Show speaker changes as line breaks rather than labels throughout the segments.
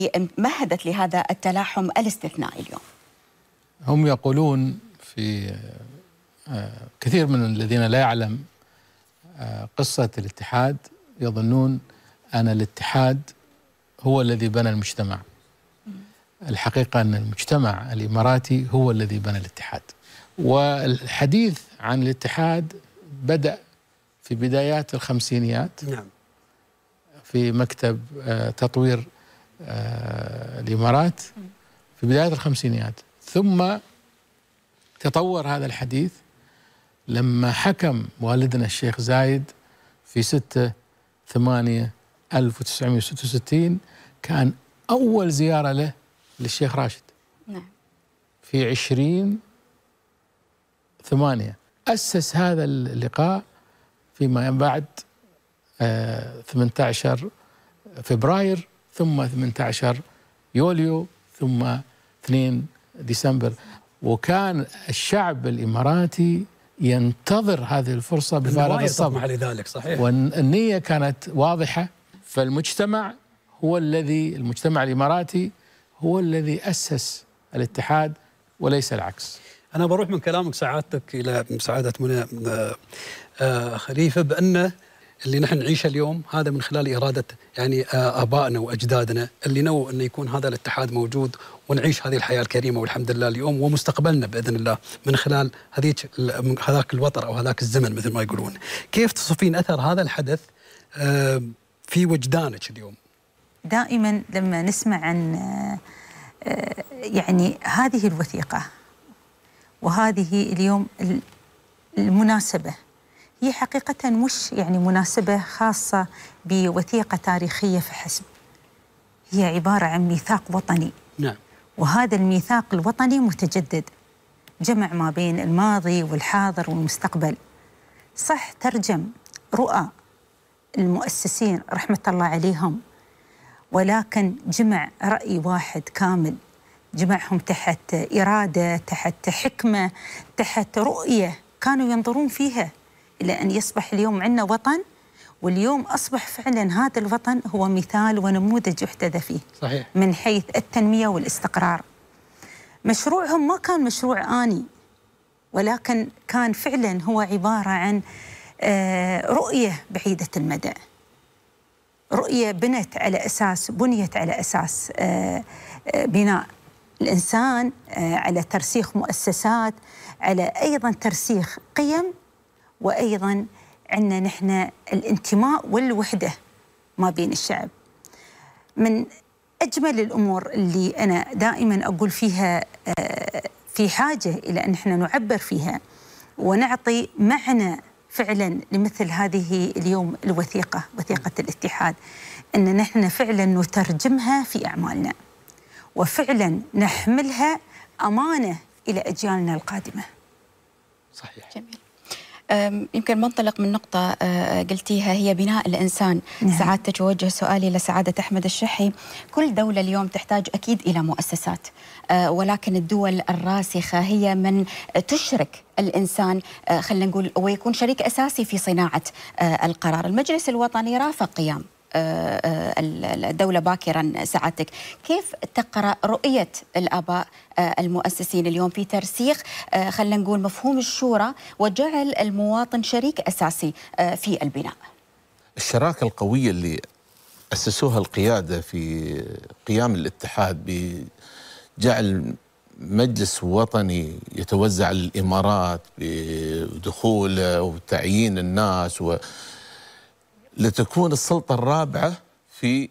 مهدت لهذا التلاحم الاستثنائي اليوم؟
هم يقولون في كثير من الذين لا يعلم قصة الاتحاد يظنون أن الاتحاد هو الذي بنى المجتمع. الحقيقة أن المجتمع الإماراتي هو الذي بنى الاتحاد، والحديث عن الاتحاد بدأ في بدايات الخمسينيات.
نعم.
في مكتب تطوير الإمارات في بداية الخمسينيات، ثم تطور هذا الحديث لما حكم والدنا الشيخ زايد في 6/8/1966. كان أول زيارة له للشيخ راشد.
نعم.
في 20/8 أسس هذا اللقاء، فيما بعد 18 فبراير، ثم 18 يوليو، ثم 2 ديسمبر. وكان الشعب الإماراتي ينتظر هذه الفرصة بفارغ الصبر.
لذلك صحيح.
والنية كانت واضحة. فالمجتمع المجتمع الإماراتي هو الذي أسس الاتحاد وليس العكس.
أنا بروح من كلامك سعادتك إلى سعادة منى خليفة بأن اللي نحن نعيشه اليوم هذا من خلال إرادة يعني آبائنا وأجدادنا اللي نووا أن يكون هذا الاتحاد موجود ونعيش هذه الحياة الكريمة والحمد لله اليوم، ومستقبلنا بإذن الله من خلال هذاك الوطر أو هذاك الزمن مثل ما يقولون. كيف تصفين أثر هذا الحدث في وجدانك اليوم؟
دائما لما نسمع عن يعني هذه الوثيقة وهذه اليوم المناسبة، هي حقيقة مش يعني مناسبة خاصة بوثيقة تاريخية فحسب، هي عبارة عن ميثاق وطني.
نعم.
وهذا الميثاق الوطني متجدد، جمع ما بين الماضي والحاضر والمستقبل. صح ترجم رؤى المؤسسين رحمة الله عليهم، ولكن جمع رأي واحد كامل، جمعهم تحت إرادة، تحت حكمة، تحت رؤية كانوا ينظرون فيها إلى أن يصبح اليوم عندنا وطن. واليوم أصبح فعلا هذا الوطن هو مثال ونموذج يحتذى فيه.
صحيح.
من حيث التنمية والاستقرار. مشروعهم ما كان مشروع آني، ولكن كان فعلا هو عبارة عن رؤية بعيدة المدى، رؤية بنيت على أساس بناء الإنسان، على ترسيخ مؤسسات، على أيضا ترسيخ قيم، وأيضا عندنا نحن الانتماء والوحدة ما بين الشعب. من أجمل الأمور اللي أنا دائما أقول فيها في حاجة إلى أن نحن نعبر فيها ونعطي معنى فعلا لمثل هذه اليوم الوثيقة، وثيقة الاتحاد، أن نحن فعلا نترجمها في أعمالنا وفعلا نحملها أمانة إلى أجيالنا القادمة.
صحيح.
جميل. يمكن منطلق من نقطة قلتيها هي بناء الإنسان.
نعم.
سعادتك توجه سؤالي لسعادة أحمد الشحي. كل دولة اليوم تحتاج أكيد إلى مؤسسات، ولكن الدول الراسخة هي من تشرك الإنسان، خلينا نقول، ويكون شريك أساسي في صناعة القرار. المجلس الوطني رافق قيام الدولة باكرا. سعادتك كيف تقرأ رؤية الآباء المؤسسين اليوم في ترسيخ خلينا نقول مفهوم الشورى وجعل المواطن شريك أساسي في البناء؟
الشراكة القوية اللي أسسوها القيادة في قيام الاتحاد بجعل مجلس وطني يتوزع الإمارات بدخوله وتعيين الناس لتكون السلطة الرابعة في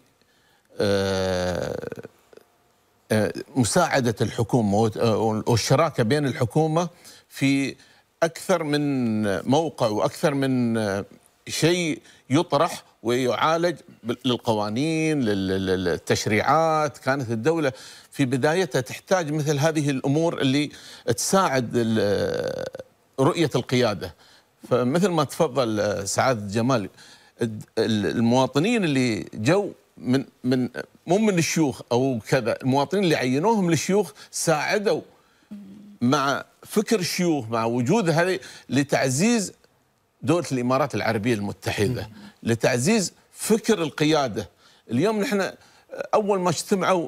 مساعدة الحكومة والشراكة بين الحكومة في أكثر من موقع وأكثر من شيء يطرح ويعالج للقوانين للتشريعات. كانت الدولة في بدايتها تحتاج مثل هذه الأمور اللي تساعد رؤية القيادة. فمثل ما تفضل سعادة جمال، المواطنين اللي جو من مو من الشيوخ او كذا، المواطنين اللي عينوهم للشيوخ ساعدوا مع فكر الشيوخ، مع وجود هذه لتعزيز دولة الإمارات العربية المتحدة، لتعزيز فكر القيادة. اليوم نحن أول ما اجتمعوا